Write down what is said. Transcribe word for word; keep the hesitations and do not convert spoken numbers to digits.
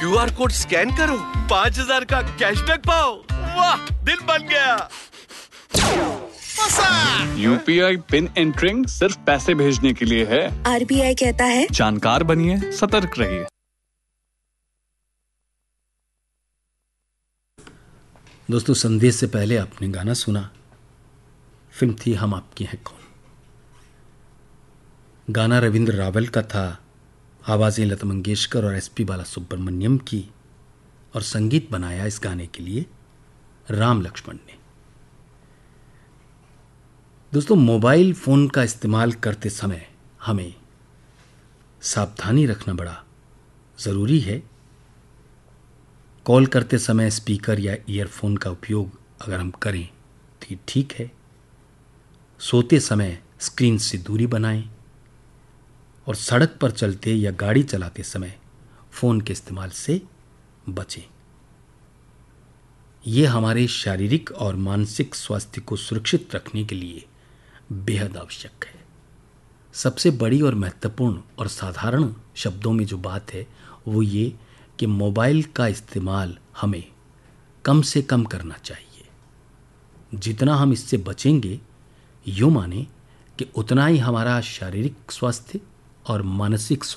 QR code scan करो, पाँच हजार का कैशबैक पाओ। वाह, दिल बन गया। यूपीआई पिन एंटरिंग सिर्फ पैसे भेजने के लिए है। आरबीआई कहता है जानकार बनिए, सतर्क रहिए। दोस्तों, संदेश से पहले आपने गाना सुना, फिल्म थी हम आपके हैं कौन। गाना रविंद्र रावल का था, आवाज़ें लता मंगेशकर और एसपी बालासुब्रमण्यम की, और संगीत बनाया इस गाने के लिए राम लक्ष्मण ने। दोस्तों, मोबाइल फ़ोन का इस्तेमाल करते समय हमें सावधानी रखना बड़ा ज़रूरी है। कॉल करते समय स्पीकर या ईयरफोन का उपयोग अगर हम करें तो ये ठीक है। सोते समय स्क्रीन से दूरी बनाएं और सड़क पर चलते या गाड़ी चलाते समय फ़ोन के इस्तेमाल से बचें। ये हमारे शारीरिक और मानसिक स्वास्थ्य को सुरक्षित रखने के लिए बेहद आवश्यक है। सबसे बड़ी और महत्वपूर्ण और साधारण शब्दों में जो बात है वो ये कि मोबाइल का इस्तेमाल हमें कम से कम करना चाहिए। जितना हम इससे बचेंगे, यूँ माने कि उतना ही हमारा शारीरिक स्वास्थ्य और मानसिक